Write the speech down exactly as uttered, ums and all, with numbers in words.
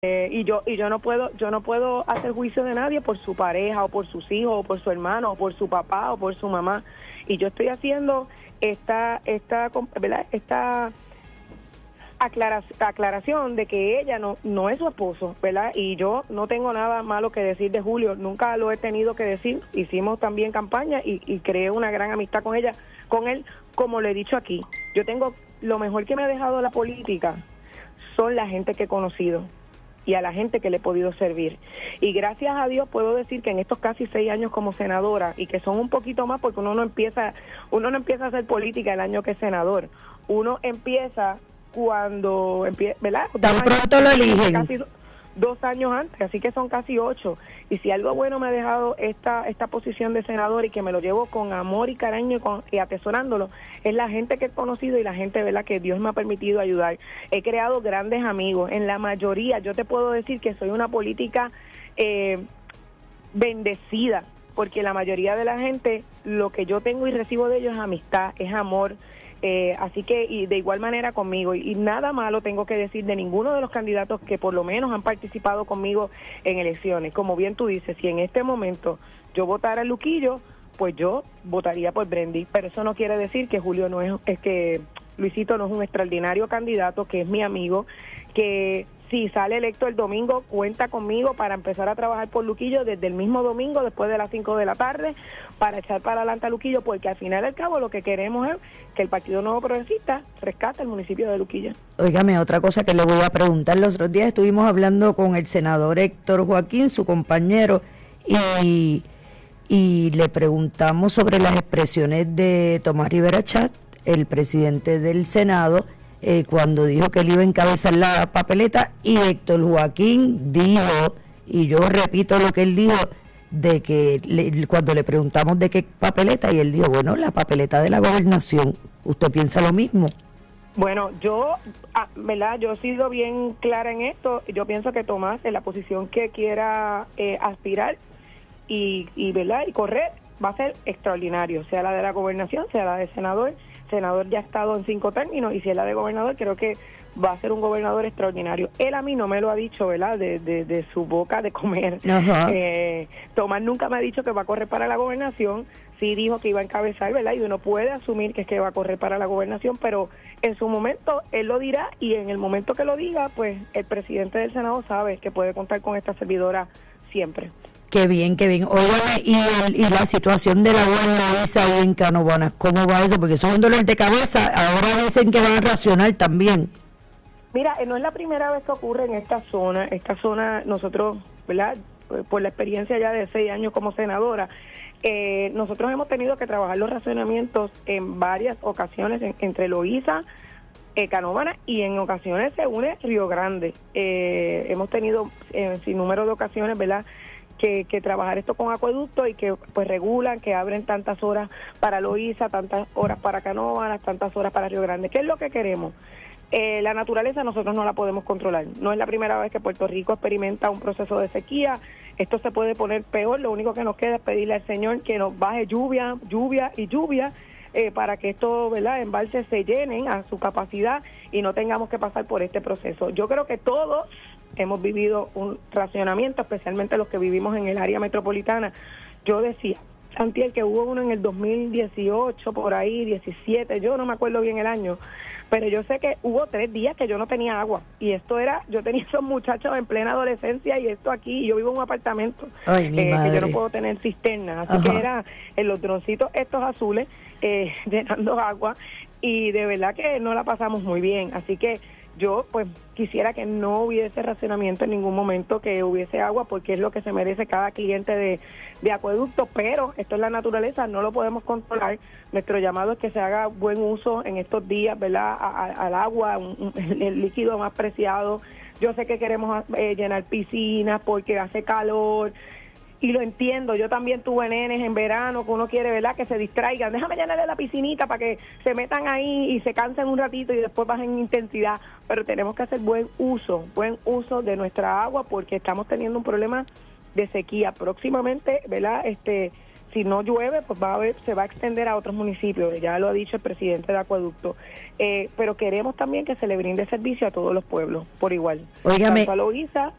Eh, y yo y yo no puedo yo no puedo hacer juicio de nadie por su pareja o por sus hijos o por su hermano o por su papá o por su mamá, y yo estoy haciendo esta esta ¿verdad? esta aclara, aclaración de que ella no no es su esposo, ¿verdad? Y yo no tengo nada malo que decir de Julio, nunca lo he tenido que decir. Hicimos también campaña y, y creé una gran amistad con ella, con él, como le he dicho aquí. Yo tengo lo mejor que me ha dejado la política son la gente que he conocido y a la gente que le he podido servir. Y gracias a Dios puedo decir que en estos casi seis años como senadora, y que son un poquito más porque uno no empieza, uno no empieza a hacer política el año que es senador, uno empieza cuando empieza, ¿verdad? Tan pronto lo eligen. Casi dos años antes, así que son casi ocho. Y si algo bueno me ha dejado esta esta posición de senador, y que me lo llevo con amor y cariño y, con, y atesorándolo, es la gente que he conocido y la gente, ¿verdad?, que Dios me ha permitido ayudar. He creado grandes amigos. En la mayoría, yo te puedo decir que soy una política eh, bendecida, porque la mayoría de la gente, lo que yo tengo y recibo de ellos es amistad, es amor. Eh, así que, y de igual manera conmigo, y, y nada malo tengo que decir de ninguno de los candidatos que por lo menos han participado conmigo en elecciones. Como bien tú dices, si en este momento yo votara a Luquillo, pues yo votaría por Brendy, pero eso no quiere decir que Julio no es, es que Luisito no es un extraordinario candidato, que es mi amigo, que si sale electo el domingo, cuenta conmigo para empezar a trabajar por Luquillo desde el mismo domingo, después de las cinco de la tarde, para echar para adelante a Luquillo, porque al final y al cabo lo que queremos es que el Partido Nuevo Progresista rescate el municipio de Luquillo. Óigame, otra cosa que le voy a preguntar. Los otros días estuvimos hablando con el senador Héctor Joaquín, su compañero, y, y le preguntamos sobre las expresiones de Tomás Rivera Chat, el presidente del Senado, Eh, cuando dijo que él iba a encabezar la papeleta, y Héctor Joaquín dijo, y yo repito lo que él dijo, de que le, cuando le preguntamos de qué papeleta, y él dijo, bueno, la papeleta de la gobernación. ¿Usted piensa lo mismo? Bueno, yo, ah, ¿verdad? Yo he sido bien clara en esto. Yo pienso que Tomás, en la posición que quiera eh, aspirar y, y, ¿verdad?, y correr, va a ser extraordinario, sea la de la gobernación, sea la de senador. Senador ya ha estado en cinco términos, y si es la de gobernador, creo que va a ser un gobernador extraordinario. Él a mí no me lo ha dicho, ¿verdad?, de, de, de su boca de comer. Eh, Tomás nunca me ha dicho que va a correr para la gobernación. Sí dijo que iba a encabezar, ¿verdad?, y uno puede asumir que es que va a correr para la gobernación, pero en su momento él lo dirá, y en el momento que lo diga, pues el presidente del Senado sabe que puede contar con esta servidora siempre. Qué bien, qué bien. Óigame, y, y la situación de la buena Isa ahí en Canóvanas, ¿cómo va eso? Porque son un dolor de cabeza. Ahora dicen que van a racionar también. Mira, no es la primera vez que ocurre en esta zona. Esta zona, nosotros, ¿verdad?, por la experiencia ya de seis años como senadora, eh, nosotros hemos tenido que trabajar los racionamientos en varias ocasiones en, entre Loíza, eh, Canóvanas, y en ocasiones se une Río Grande. Eh, hemos tenido eh, sin número de ocasiones, ¿verdad?, Que, que trabajar esto con acueducto, y que pues regulan, que abren tantas horas para Loíza, tantas horas para Canóvanas, tantas horas para Río Grande. ¿Qué es lo que queremos? Eh, la naturaleza nosotros no la podemos controlar. No es la primera vez que Puerto Rico experimenta un proceso de sequía. Esto se puede poner peor. Lo único que nos queda es pedirle al Señor que nos baje lluvia, lluvia y lluvia, eh, para que estos, ¿verdad?, embalses se llenen a su capacidad y no tengamos que pasar por este proceso. Yo creo que todos hemos vivido un racionamiento, especialmente los que vivimos en el área metropolitana. Yo decía, Santiago, que hubo uno en el dos mil dieciocho, por ahí, diecisiete, yo no me acuerdo bien el año, pero yo sé que hubo tres días que yo no tenía agua, y esto era, yo tenía esos muchachos en plena adolescencia, y esto aquí, yo vivo en un apartamento. Ay, mi eh, madre. que yo no puedo tener cisterna, así Ajá. que era en los droncitos estos azules, eh, llenando agua, y de verdad que no la pasamos muy bien, así que yo pues quisiera que no hubiese racionamiento en ningún momento, que hubiese agua, porque es lo que se merece cada cliente de, de acueducto, pero esto es la naturaleza, no lo podemos controlar. Nuestro llamado es que se haga buen uso en estos días, ¿verdad?, a, a, al agua, un, un, el líquido más preciado. Yo sé que queremos eh, llenar piscinas porque hace calor, y lo entiendo. Yo también tuve nenes en verano que uno quiere, ¿verdad?, que se distraigan. Déjame llenarle la piscinita para que se metan ahí y se cansen un ratito y después bajen intensidad. Pero tenemos que hacer buen uso, buen uso de nuestra agua, porque estamos teniendo un problema de sequía. Próximamente, ¿verdad?, este si no llueve, pues va a haber, se va a extender a otros municipios, ya lo ha dicho el presidente de Acueducto, eh, pero queremos también que se le brinde servicio a todos los pueblos por igual, Óigame, tanto a Loíza